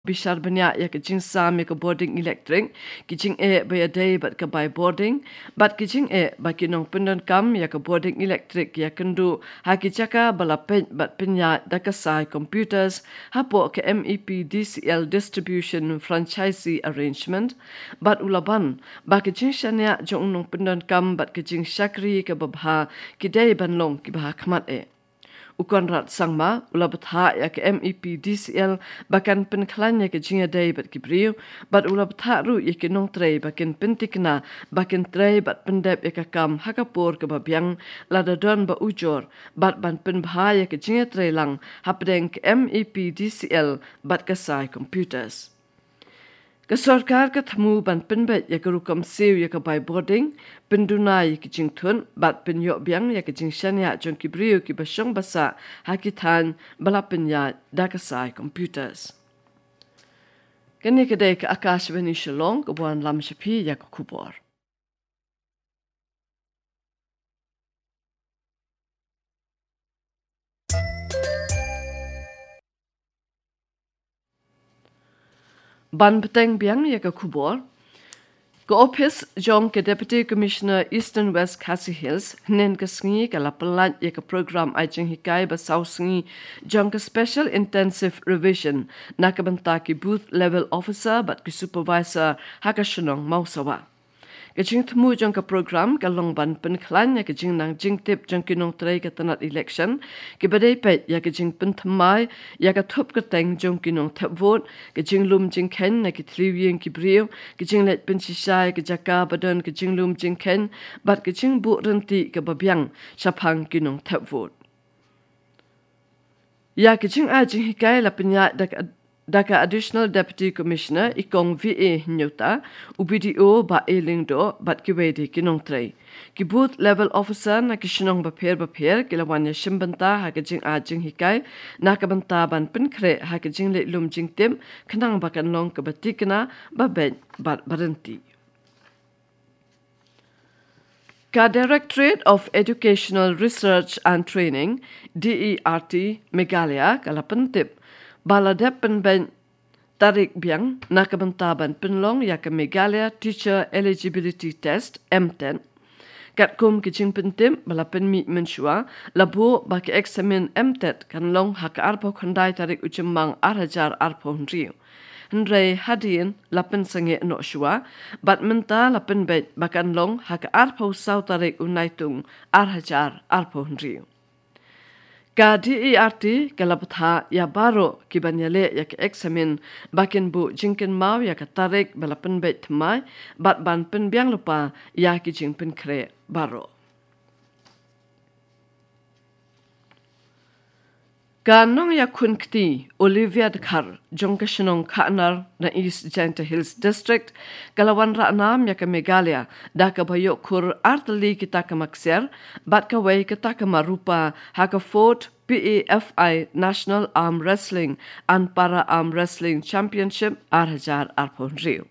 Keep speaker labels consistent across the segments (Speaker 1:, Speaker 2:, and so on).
Speaker 1: Bishar banyak ya kijing sam ya boarding electric kijing by a day but ka by boarding but kijing ba kinong pendon kam ya boarding electric ya kendu ha kichaka balapet but pinya dakasai computers hapo ke MEP DCL distribution franchisee arrangement but ulaban ba kijing shania jong nong pendon kam but kijing shakri ka babha kidai banlong ki bah khmat Ukon rat sangma ulabatha ya ke MEP DCL bakan penklan ya ke jinga day bat kibriu bat ulabatha ru ya ke nong tray bakin pentikna bakin tray bat pendep ya ke kam hakapur ke babiang ladadon ba ujor bat ban penbha ya ke jinga tray lang hapdeng ke MEP DCL bat kasai computers. Ke sarkar ke thamu ban penbet ya ke rukam siu ya ke by boarding pendunai ki jing thun bat penyok biang ya ke jing shania jong ki brio ki basong basa hakitan balapenya dakasai computers. Kini kedai ke Akashvani Shillong ke buan lam shapi ya ke kubor. Ban peteng biang ya ke kubor. Ke office jong ke Deputy Commissioner Eastern West Khasi Hills nen ke sngi ke lapelat ya ke program ajeng hikai ba sau sngi jong ke special intensive revision na ke benta ki booth level officer bat ki supervisor hakashunong mausawa. Ke jing temu jong ke program ke long ban penklan ya ke jing nang jing tip jong ki nong tray ke tanat election ke badai pet ya ke jing penthamai ya ke thup ke teng jong ki nong thap vote ke jing lum jing ken na ki thliwing ki brio ke jing let pensisai ke jaka badon ke jing lum jing ken bat ke jing bu renti ke babyang shapang ki nong thap vote ya ke jing a jing hikai la penya Daka Additional Deputy Commissioner ikong VA nyota UBDO ba elingdo bat kiwedi kinong tray. Ki booth level officer na kishinong bapher kilawanya shimbanta hakajing ajing hikai na kabanta ban pinkre hakajing le lum jing tim kanang bakan long kabatikna babet bat baranti. Ka Directorate of Educational Research and Training DERT Meghalaya kalapantip Baladepen ben tarik biang nakabentaban penlong ya ke Meghalaya Teacher Eligibility Test M10. Katkum kijing pentim balapen mi mensua labu baki eksamen M10 kan long hak arpo khandai tarik ujemang arhajar arpo hriu. Henry hadien lapen sange no shua bat menta lapen bet bakan long hak arpo sau tarik unaitung arhajar arpo hriu. Ka DERT kalapatha ya baro kibanyale ya ke eksamen bakin bu jingken mau ya ka tarik balapen bet thmai bat ban pen biang lupa ya ki jingpen kre baro. Ka nong ya kun kti Olivia Dekhar jong ka shinong khanar na East Janta Hills District kalawan ra nam ya ka Meghalaya da ka bayo kur artali kita ka maksir bat ka wei kita ka marupa ha ka fort PAFI National Arm Wrestling and Para Arm Wrestling Championship arhajar arpon riu.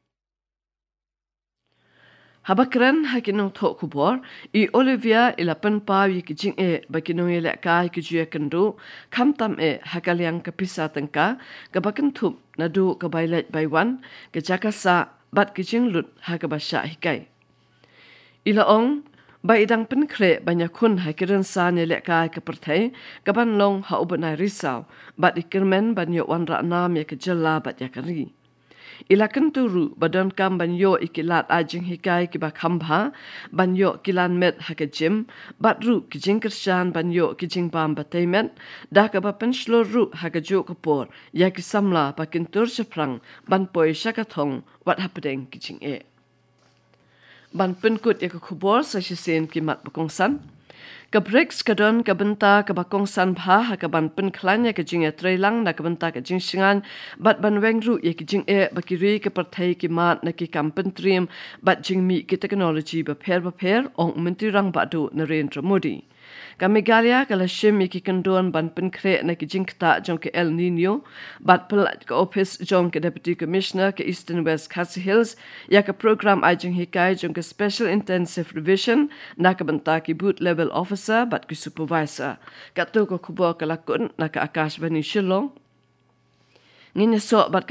Speaker 1: Habakran hakinong thok kubor I Olivia ilapan pa yi kijing bakinong ilek kai kijuya kendu kamtam hakaliang kapisa tengka kabakan thup nadu kabailet baywan kejakasa bat kijing lut hakabasya hikai. Ilaong ba idang penkre banyak kun hakiran sa nilek kai kepertai kaban long haubanai risau bat ikirmen banyo wan raknam ya kejela bat yakari. Ilakan turu badan kam banyo ikilat ajing hikai kiba khambha banyo kilan met hakajim batru kijing kershan banyo kijing bam bataimet dah kaba penslor ru hakajo kapor ya kisamla pakin tur seprang ban poi shakathong wat hapedeng kijing ban penkut ya kubor sa sisen kimat bakongsan ka breaks kadon ka benta ka bakong san bha ha ka ban pen khlan ya ka jing trailang na ka benta ka jing singan bat ban weng ru ya ki jing bakiri ka parthai ki mat na ki kampen trim bat jing mi ki technology ba pher ong mentri rang ba do Narendra Modi ka Meghalaya ka la shim ki kandon ban pen kre na ki jing ta jong ke El Nino bat pelat ka office jong ke Deputy Commissioner ke Eastern West Khasi Hills ya ka program ajing hikai jong ke special intensive revision na ka benta ki boot level officer bat ki supervisor ka to ko kubo ka lakun na ka Akashvani Shillong nginya so bat